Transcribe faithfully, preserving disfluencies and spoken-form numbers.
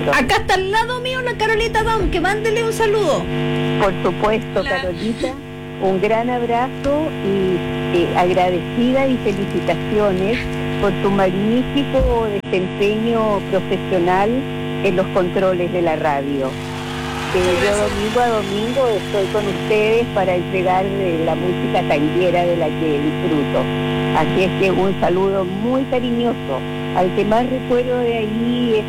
nosotros. Acá está al lado mío la Carolita Dom, que mándele un saludo. Por supuesto, Hola. Carolita, un gran abrazo y eh, agradecida y felicitaciones por tu magnífico desempeño profesional en los controles de la radio. Eh, yo domingo a domingo estoy con ustedes para entregar eh, la música tanguera de la que disfruto. Así es que un saludo muy cariñoso. Al que más recuerdo de ahí es